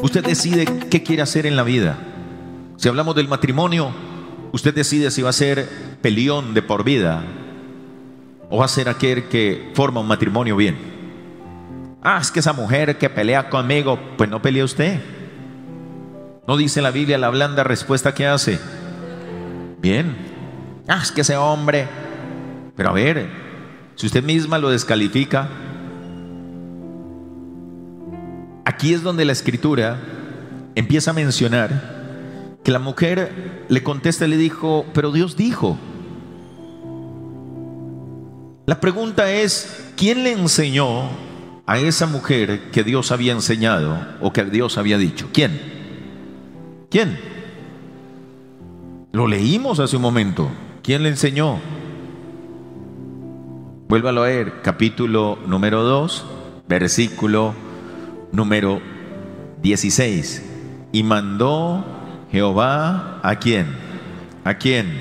Usted decide qué quiere hacer en la vida. Si hablamos del matrimonio, usted decide si va a ser peleón de por vida o va a ser aquel que forma un matrimonio bien. Es que esa mujer que pelea conmigo, pues no pelea usted. ¿No dice la Biblia la blanda respuesta que hace? Bien. Es que ese hombre. Pero a ver, si usted misma lo descalifica. Aquí es donde la Escritura empieza a mencionar que la mujer le contesta y le dijo, pero Dios dijo. La pregunta es, ¿quién le enseñó a esa mujer que Dios había enseñado o que Dios había dicho? ¿Quién? ¿Quién? Lo leímos hace un momento. ¿Quién le enseñó? Vuélvalo a leer, capítulo número 2, versículo número 16. Y mandó Jehová ¿a quién? ¿A quién?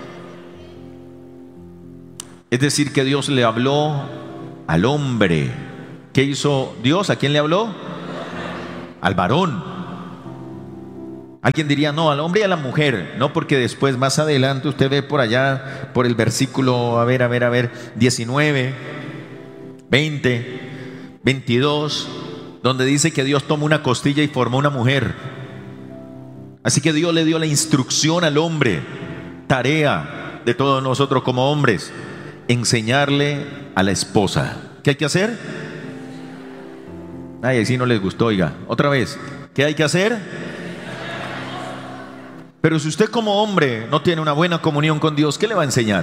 Es decir, que Dios le habló al hombre. ¿Qué hizo Dios? ¿A quién le habló? Al varón. Alguien diría, no, al hombre y a la mujer. No, porque después, más adelante, usted ve por allá, por el versículo, a ver, 19, 20, 22, donde dice que Dios tomó una costilla y formó una mujer. Así que Dios le dio la instrucción al hombre, tarea de todos nosotros como hombres, enseñarle a la esposa. ¿Qué hay que hacer? Ay, si no les gustó, oiga, otra vez. ¿Qué hay que hacer? Pero si usted como hombre no tiene una buena comunión con Dios, ¿qué le va a enseñar?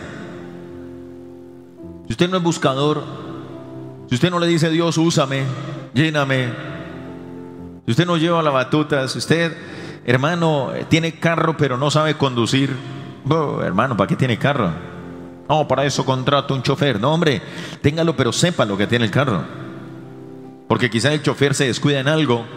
Si usted no es buscador, si usted no le dice a Dios, úsame, lléname, si usted no lleva la batuta, si usted, hermano, tiene carro pero no sabe conducir, hermano, ¿para qué tiene carro? No, para eso contrato un chofer. No, hombre, téngalo pero sepa lo que tiene el carro, porque quizás el chofer se descuida en algo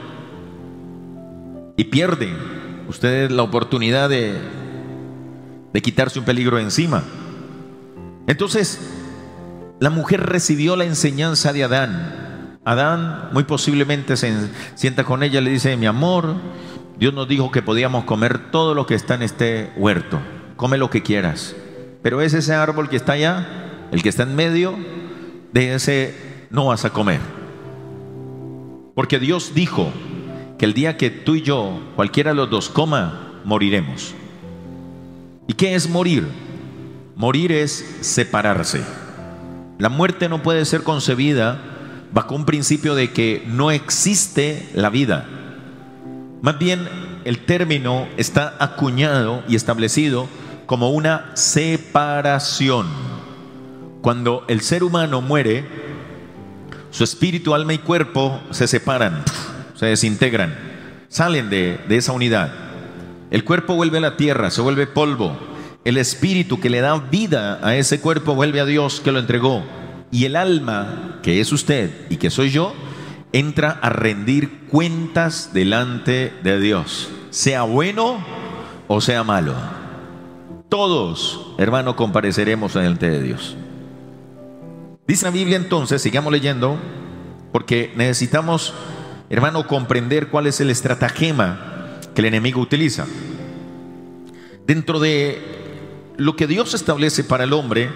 y pierde usted la oportunidad de quitarse un peligro de encima. Entonces, la mujer recibió la enseñanza de Adán. Adán muy posiblemente se sienta con ella y le dice, mi amor, Dios nos dijo que podíamos comer todo lo que está en este huerto. Come lo que quieras. Pero es ese árbol que está allá, el que está en medio, de ese no vas a comer. Porque Dios dijo que el día que tú y yo, cualquiera de los dos coma, moriremos. ¿Y qué es morir? Morir es separarse. La muerte no puede ser concebida bajo un principio de que no existe la vida. Más bien, el término está acuñado y establecido como una separación. Cuando el ser humano muere, su espíritu, alma y cuerpo se separan, se desintegran, salen de esa unidad. El cuerpo vuelve a la tierra, se vuelve polvo. El espíritu que le da vida a ese cuerpo vuelve a Dios que lo entregó. Y el alma, que es usted y que soy yo, entra a rendir cuentas delante de Dios, sea bueno o sea malo. Todos, hermano, compareceremos delante de Dios. Dice la Biblia entonces, sigamos leyendo, porque necesitamos, hermano, comprender cuál es el estratagema que el enemigo utiliza. Dentro de lo que Dios establece para el hombre,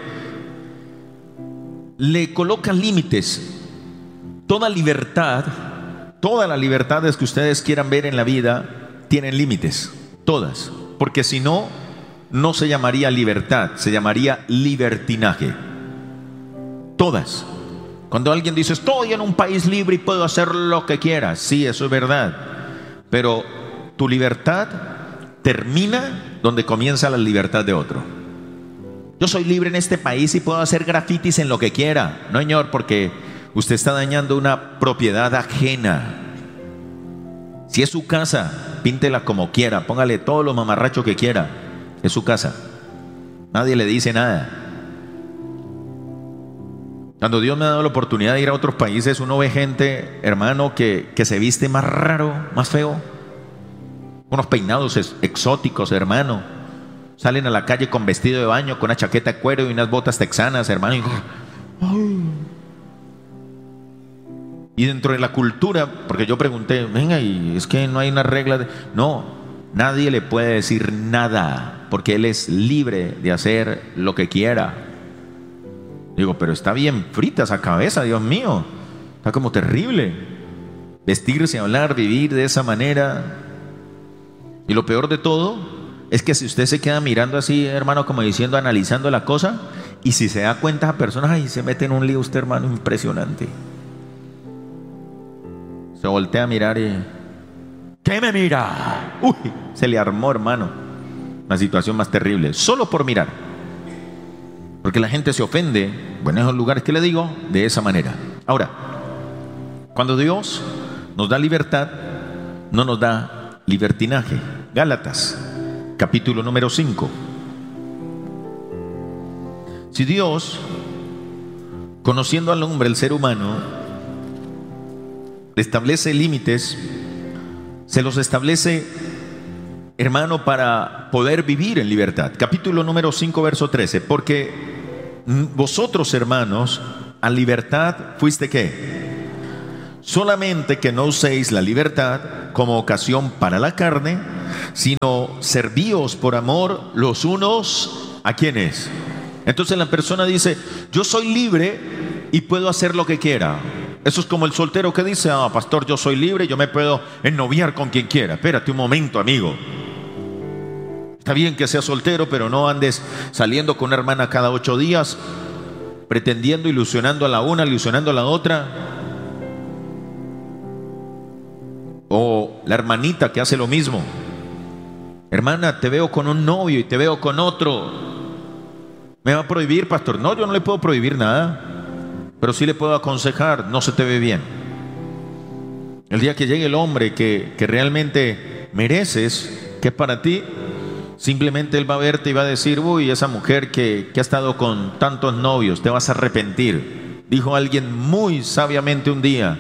le coloca límites. Toda las libertades que ustedes quieran ver en la vida tienen límites, todas, porque si no, no se llamaría libertad, se llamaría libertinaje. Todas. Cuando alguien dice, estoy en un país libre y puedo hacer lo que quiera, sí, eso es verdad, pero tu libertad termina donde comienza la libertad de otro. Yo soy libre en este país y puedo hacer grafitis en lo que quiera. No, señor, porque usted está dañando una propiedad ajena. Si es su casa, píntela como quiera, póngale todos los mamarrachos que quiera. Es su casa. Nadie le dice nada. Cuando Dios me ha dado la oportunidad de ir a otros países, uno ve gente, hermano, que se viste más raro, más feo, unos peinados exóticos, hermano. Salen a la calle con vestido de baño, con una chaqueta de cuero y unas botas texanas, hermano. Y dentro de la cultura, porque yo pregunté, venga, y es que no hay una regla No, nadie le puede decir nada, porque él es libre de hacer lo que quiera. Digo, pero está bien frita esa cabeza, Dios mío. Está como terrible. Vestirse, hablar, vivir de esa manera. Y lo peor de todo es que si usted se queda mirando así, hermano, como diciendo, analizando la cosa, y si se da cuenta a personas, ay, se mete en un lío usted, hermano, impresionante. Se voltea a mirar y... ¿Qué me mira? Uy, se le armó, hermano. Una situación más terrible, solo por mirar. Porque la gente se ofende, bueno, en esos lugares que le digo, de esa manera. Ahora, cuando Dios nos da libertad, no nos da libertinaje. Gálatas, capítulo número 5. Si Dios, conociendo al hombre, el ser humano, establece límites, se los establece, hermano, para poder vivir en libertad. Capítulo número 5, verso 13. Porque vosotros, hermanos, a libertad fuiste ¿qué? Solamente que no uséis la libertad como ocasión para la carne, sino servíos por amor los unos a quienes. Entonces la persona dice, yo soy libre y puedo hacer lo que quiera. Eso es como el soltero que dice, pastor, yo soy libre, yo me puedo ennoviar con quien quiera. Espérate un momento, amigo. Está bien que seas soltero, pero no andes saliendo con una hermana cada 8 días, pretendiendo, ilusionando a la una, ilusionando a la otra. O la hermanita que hace lo mismo. Hermana, te veo con un novio y te veo con otro. ¿Me va a prohibir, pastor? No, yo no le puedo prohibir nada. Pero sí le puedo aconsejar, no se te ve bien. El día que llegue el hombre que realmente mereces, que es para ti, simplemente él va a verte y va a decir, uy, esa mujer que ha estado con tantos novios, te vas a arrepentir. Dijo alguien muy sabiamente un día,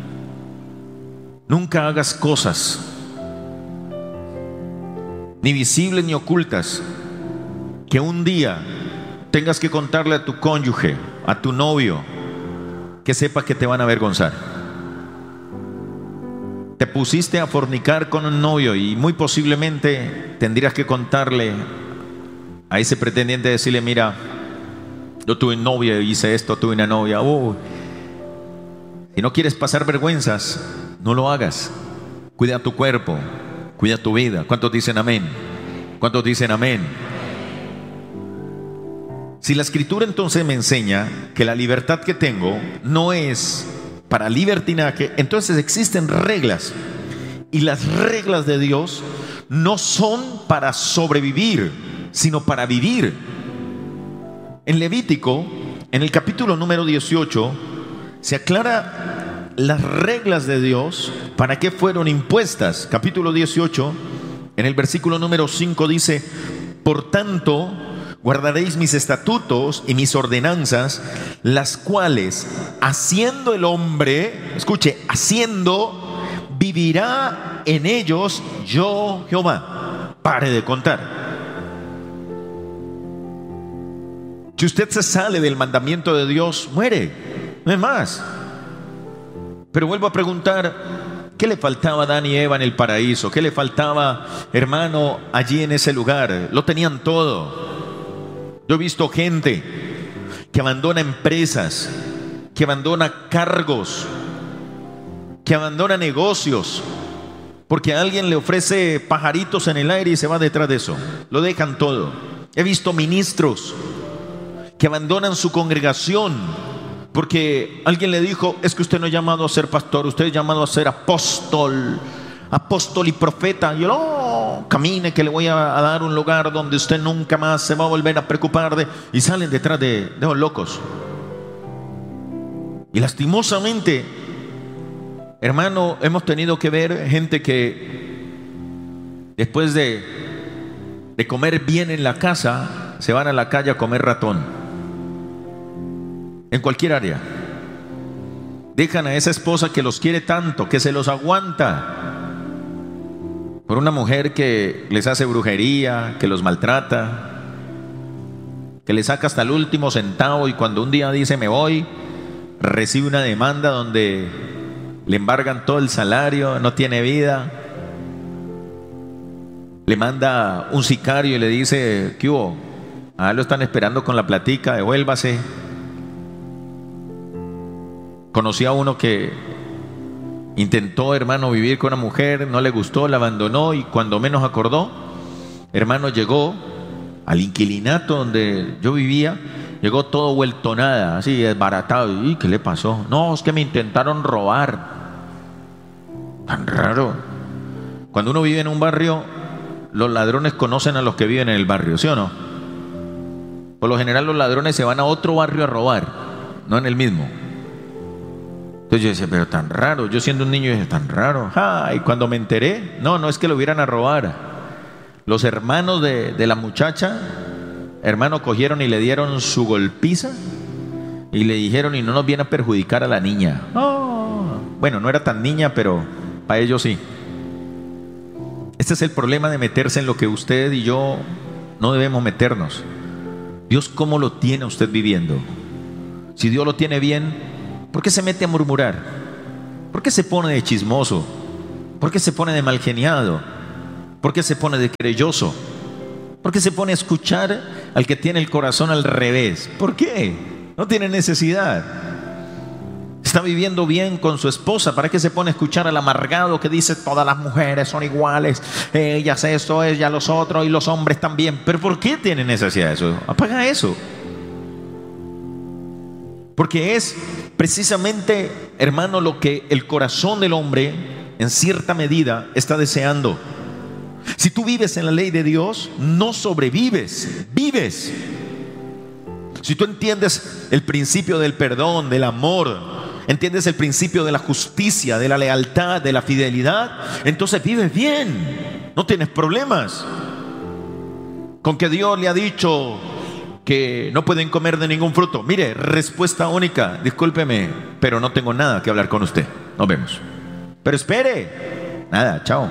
nunca hagas cosas, ni visibles ni ocultas, que un día tengas que contarle a tu cónyuge, a tu novio, que sepa que te van a avergonzar. Te pusiste a fornicar con un novio y muy posiblemente tendrías que contarle a ese pretendiente, decirle, mira, yo tuve novia y hice esto, tuve una novia. Si no quieres pasar vergüenzas, no lo hagas. Cuida tu cuerpo, cuida tu vida. ¿Cuántos dicen amén? ¿Cuántos dicen amén? Si la escritura entonces me enseña que la libertad que tengo no es para libertinaje, entonces existen reglas. Y las reglas de Dios no son para sobrevivir, sino para vivir. En Levítico, en el capítulo número 18, se aclara las reglas de Dios para qué fueron impuestas. Capítulo 18, en el versículo número 5 dice, por tanto, guardaréis mis estatutos y mis ordenanzas, las cuales haciendo el hombre, escuche, haciendo, vivirá en ellos yo Jehová. Pare de contar. Si usted se sale del mandamiento de Dios, muere, no es más. Pero vuelvo a preguntar, ¿qué le faltaba a Adán y Eva en el paraíso? ¿Qué le faltaba, hermano, allí en ese lugar? Lo tenían todo. Yo he visto gente que abandona empresas, que abandona cargos, que abandona negocios, porque a alguien le ofrece pajaritos en el aire y se va detrás de eso. Lo dejan todo. He visto ministros que abandonan su congregación porque alguien le dijo, es que usted no es llamado a ser pastor, usted es llamado a ser apóstol y profeta. Y yo, no, camine que le voy a dar un lugar donde usted nunca más se va a volver a preocupar de... Y salen detrás de los locos. Y lastimosamente, hermano, hemos tenido que ver gente que después de comer bien en la casa, se van a la calle a comer ratón. En cualquier área. Dejan a esa esposa que los quiere tanto, que se los aguanta, por una mujer que les hace brujería, que los maltrata, que le saca hasta el último centavo, y cuando un día dice me voy, recibe una demanda donde le embargan todo el salario, no tiene vida. Le manda un sicario y le dice: ¿qué hubo? Lo están esperando con la platica, devuélvase. Conocí a uno que intentó, hermano, vivir con una mujer, no le gustó, la abandonó, y cuando menos acordó, hermano, llegó al inquilinato donde yo vivía, llegó todo vuelto nada, así desbaratado. ¿Y qué le pasó? No, es que me intentaron robar. Tan raro. Cuando uno vive en un barrio, los ladrones conocen a los que viven en el barrio, ¿sí o no? Por lo general los ladrones se van a otro barrio a robar, no en el mismo. Entonces yo decía, pero tan raro. Yo siendo un niño dije, tan raro. Y cuando me enteré, no es que lo hubieran a robar. Los hermanos de la muchacha, hermano, cogieron y le dieron su golpiza y le dijeron: y no nos viene a perjudicar a la niña. Bueno, no era tan niña, pero para ellos sí. Este es el problema de meterse en lo que usted y yo no debemos meternos. Dios, ¿cómo lo tiene usted viviendo? Si Dios lo tiene bien, ¿por qué se mete a murmurar? ¿Por qué se pone de chismoso? ¿Por qué se pone de malgeniado? ¿Por qué se pone de querelloso? ¿Por qué se pone a escuchar al que tiene el corazón al revés? ¿Por qué? No tiene necesidad. Está viviendo bien con su esposa. ¿Para qué se pone a escuchar al amargado que dice: todas las mujeres son iguales, ellas esto, ella los otros, y los hombres también? ¿Pero por qué tiene necesidad de eso? Apaga eso. Porque es precisamente, hermano, lo que el corazón del hombre en cierta medida está deseando. Si tú vives en la ley de Dios, no sobrevives, vives. Si tú entiendes el principio del perdón, del amor, entiendes el principio de la justicia, de la lealtad, de la fidelidad, entonces vives bien, no tienes problemas. Con que Dios le ha dicho que no pueden comer de ningún fruto. Mire, respuesta única: discúlpeme, pero no tengo nada que hablar con usted. Nos vemos. Pero espere. Nada, chao.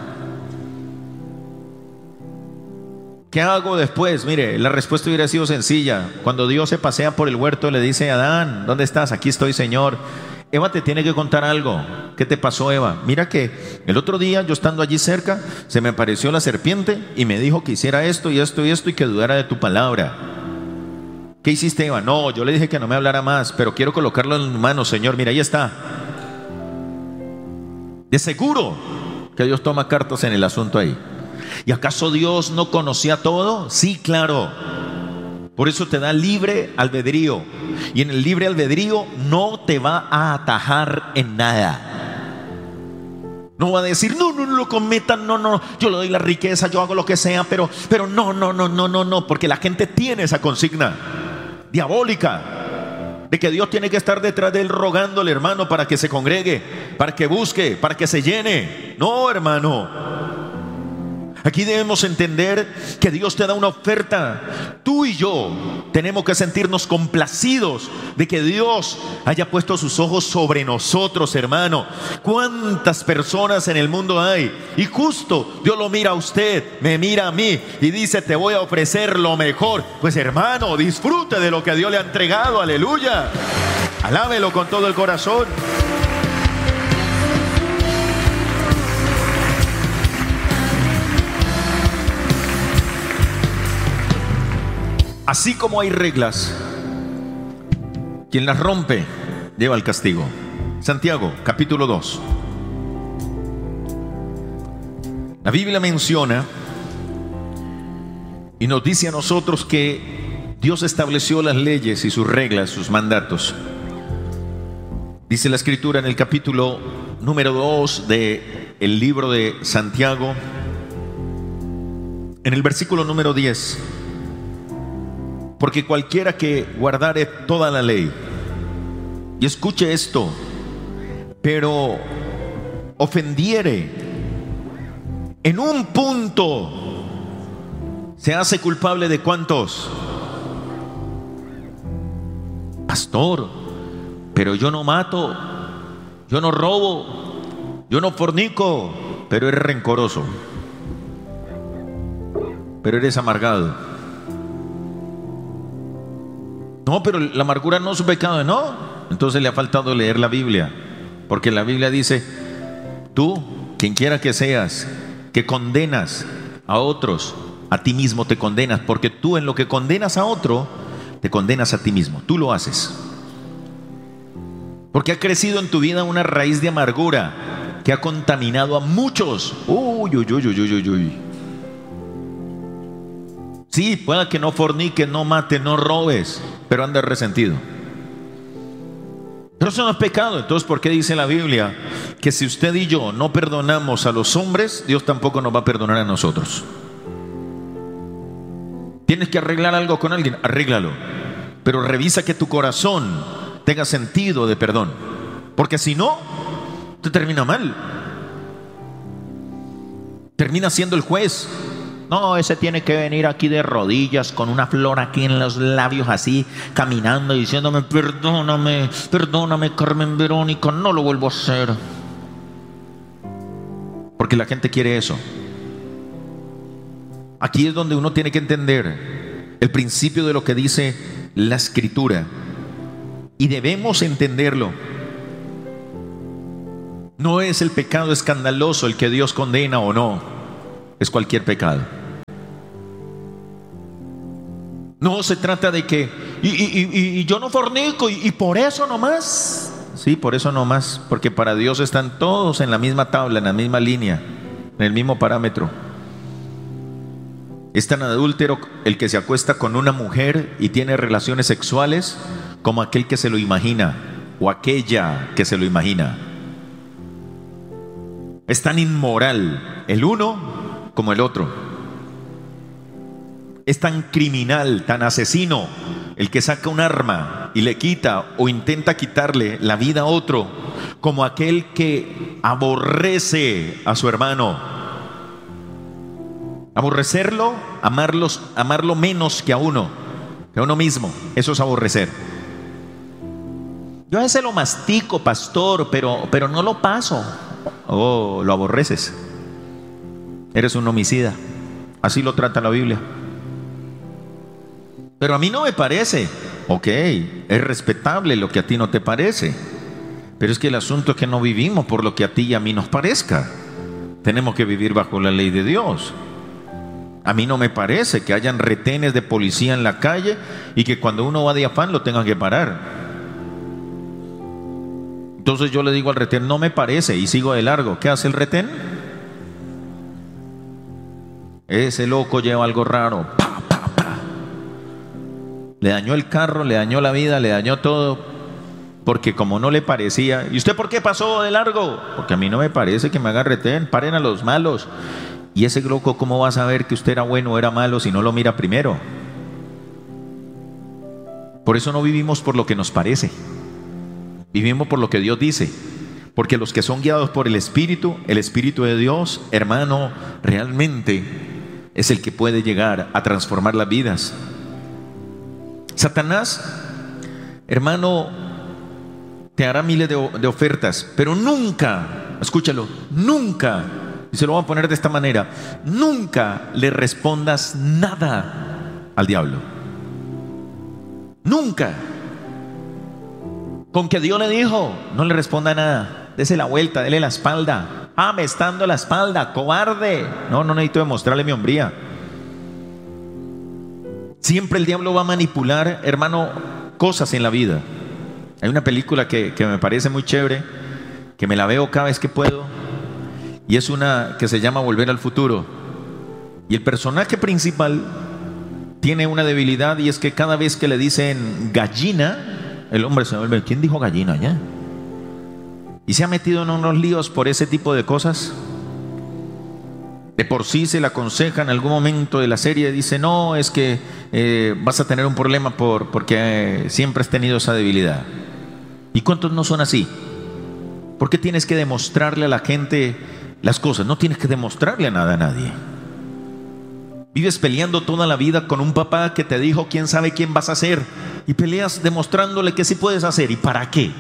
¿Qué hago después? Mire, la respuesta hubiera sido sencilla. Cuando Dios se pasea por el huerto, le dice a Adán: ¿dónde estás? Aquí estoy, Señor. Eva te tiene que contar algo. ¿Qué te pasó, Eva? Mira que el otro día, yo estando allí cerca, se me apareció la serpiente y me dijo que hiciera esto y esto y esto, y que dudara de tu palabra. ¿Qué hiciste, Eva? No, yo le dije que no me hablara más, pero quiero colocarlo en manos, Señor. Mira, ahí está. De seguro que Dios toma cartas en el asunto ahí. ¿Y acaso Dios no conocía todo? Sí, claro. Por eso te da libre albedrío. Y en el libre albedrío no te va a atajar en nada. No va a decir: no lo cometan, no, yo le doy la riqueza, yo hago lo que sea, pero no, porque la gente tiene esa consigna diabólica de que Dios tiene que estar detrás de él rogándole, hermano, para que se congregue, para que busque, para que se llene. No, hermano. Aquí debemos entender que Dios te da una oferta. Tú y yo tenemos que sentirnos complacidos de que Dios haya puesto sus ojos sobre nosotros, hermano. ¿Cuántas personas en el mundo hay? Y justo Dios lo mira a usted, me mira a mí y dice: te voy a ofrecer lo mejor. Pues, hermano, disfrute de lo que Dios le ha entregado. Aleluya. Alábelo con todo el corazón. Así como hay reglas, quien las rompe lleva el castigo. Santiago, capítulo 2. La Biblia menciona y nos dice a nosotros que Dios estableció las leyes y sus reglas, sus mandatos. Dice la Escritura en el capítulo número 2 del libro de Santiago, en el versículo número 10: porque cualquiera que guardare toda la ley, y escuche esto, pero ofendiere en un punto, se hace culpable de ¿cuántos? Pastor, pero yo no mato, yo no robo, yo no fornico. Pero eres rencoroso, pero eres amargado. No, pero la amargura no es un pecado. No, entonces le ha faltado leer la Biblia. Porque la Biblia dice: tú, quien quiera que seas, que condenas a otros, a ti mismo te condenas, porque tú en lo que condenas a otro, te condenas a ti mismo. Tú lo haces. Porque ha crecido en tu vida una raíz de amargura que ha contaminado a muchos. Uy, uy, uy, uy, uy, uy. Sí, pueda que no forniques, no mates, no robes, pero andas resentido. Pero eso no es pecado. Entonces, ¿por qué dice la Biblia que si usted y yo no perdonamos a los hombres, Dios tampoco nos va a perdonar a nosotros? Tienes que arreglar algo con alguien, arréglalo, pero revisa que tu corazón tenga sentido de perdón, porque si no, te termina mal. Termina siendo el juez. No, ese tiene que venir aquí de rodillas con una flor aquí en los labios, así caminando y diciéndome: perdóname, perdóname, Carmen Verónica, no lo vuelvo a hacer. Porque la gente quiere eso. Aquí es donde uno tiene que entender el principio de lo que dice la Escritura, y debemos entenderlo. No es el pecado escandaloso el que Dios condena o no, es cualquier pecado. No se trata de que y yo no fornico y por eso nomás. Sí, por eso nomás, porque para Dios están todos en la misma tabla, en la misma línea, en el mismo parámetro. Es tan adúltero el que se acuesta con una mujer y tiene relaciones sexuales como aquel que se lo imagina, o aquella que se lo imagina. Es tan inmoral el uno como el otro. Es tan criminal, tan asesino el que saca un arma y le quita o intenta quitarle la vida a otro, como aquel que aborrece a su hermano. Aborrecerlo, amarlo menos que a uno mismo, eso es aborrecer. Yo a veces lo mastico, pastor, pero no lo paso. Oh, lo aborreces. Eres un homicida. Así lo trata la Biblia. Pero a mí no me parece. Ok, es respetable lo que a ti no te parece, pero es que el asunto es que no vivimos por lo que a ti y a mí nos parezca. Tenemos que vivir bajo la ley de Dios. A mí no me parece que hayan retenes de policía en la calle y que cuando uno va de afán lo tengan que parar. Entonces yo le digo al retén: no me parece, y sigo de largo. ¿Qué hace el retén? Ese loco lleva algo raro. ¡Pa, pa, pa! Le dañó el carro, le dañó la vida, le dañó todo, porque como no le parecía. ¿Y usted por qué pasó de largo? Porque a mí no me parece que me haga retén. Paren a los malos. Y ese loco, ¿cómo va a saber que usted era bueno o era malo si no lo mira primero? Por eso no vivimos por lo que nos parece, vivimos por lo que Dios dice. Porque los que son guiados por el Espíritu de Dios, hermano, realmente es el que puede llegar a transformar las vidas. Satanás, hermano, te hará miles de ofertas, pero nunca, escúchalo, nunca, y se lo voy a poner de esta manera: nunca le respondas nada al diablo. Nunca. Con que Dios le dijo, no le responda nada. Dese la vuelta, dele la espalda. Ah, me está dando la espalda, cobarde. No necesito demostrarle mi hombría. Siempre el diablo va a manipular, hermano, cosas en la vida. Hay una película que me parece muy chévere, que me la veo cada vez que puedo, y es una que se llama Volver al Futuro. Y el personaje principal tiene una debilidad, y es que cada vez que le dicen gallina, el hombre se vuelve: ¿quién dijo gallina ya? Y se ha metido en unos líos por ese tipo de cosas. De por sí se le aconseja en algún momento de la serie, dice: no, es que vas a tener un problema porque siempre has tenido esa debilidad. ¿Y cuántos no son así? ¿Por qué tienes que demostrarle a la gente las cosas? No tienes que demostrarle nada a nadie. Vives peleando toda la vida con un papá que te dijo quién sabe quién vas a ser, y peleas demostrándole que sí puedes hacer. ¿Y para qué?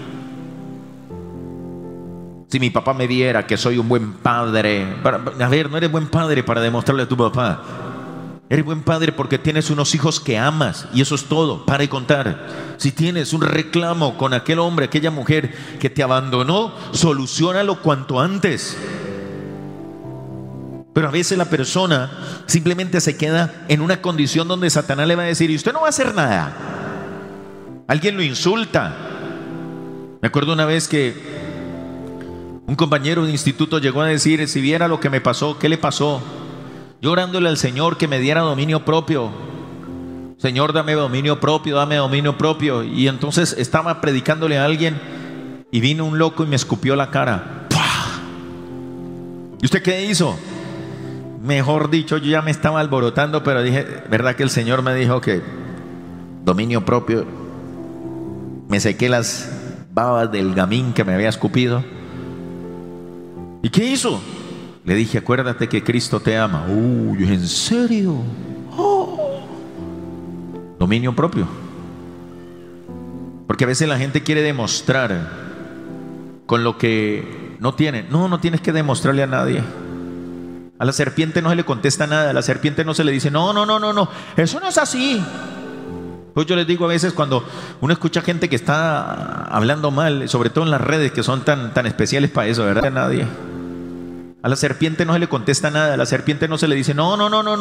Si mi papá me viera que soy un buen padre. A ver, no eres buen padre para demostrarle a tu papá. Eres buen padre porque tienes unos hijos que amas y eso es todo. Para de contar. Si tienes un reclamo con aquel hombre, aquella mujer que te abandonó, soluciónalo cuanto antes. Pero a veces la persona simplemente se queda en una condición donde Satanás le va a decir: y usted no va a hacer nada. Alguien lo insulta. Me acuerdo una vez que un compañero de instituto llegó a decir: si viera lo que me pasó. ¿Qué le pasó? Yo orándole al Señor que me diera dominio propio. Señor, dame dominio propio, dame dominio propio. Y entonces estaba predicándole a alguien y vino un loco y me escupió la cara. ¡Pah! ¿Y usted qué hizo? Mejor dicho, yo ya me estaba alborotando, pero dije, ¿verdad que el Señor me dijo que dominio propio? Me sequé las babas del gamín que me había escupido. ¿Y qué hizo? Le dije: acuérdate que Cristo te ama. Uy, ¿en serio? Oh. Dominio propio. Porque a veces la gente quiere demostrar con lo que no tiene. No tienes que demostrarle a nadie. A la serpiente no se le contesta nada. A la serpiente no se le dice: no, eso no es así. Pues yo les digo a veces, cuando uno escucha gente que está hablando mal, sobre todo en las redes que son tan especiales para eso, ¿verdad? A nadie. A la serpiente no se le contesta nada. A la serpiente no se le dice: no.